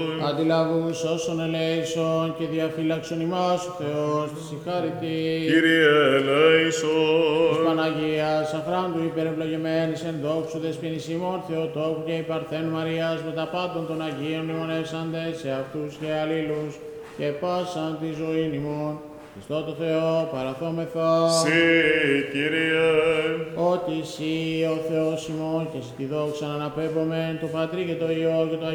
Αντιλαβούς όσων ελέησον και διαφύλαξον ημάς ο Θεός της συγχαρητή. Κύριε ελέησον. Της Παναγίας αχράντου υπερευλογημένης εν δόξου δεσποινής ημών Θεοτόκου και η Παρθένου Μαρίας με τα πάντων των Αγίων μνημονεύσαντες σε αυτούς και αλλήλους και πάσαν τη ζωή ημών. Χριστό το Θεό παραθόμεθα. Συ, Κύριε. Ότι Συ ο Θεός ημών και σε τη δόξα αναπέμπομεν το Πατρί και το Υιό και το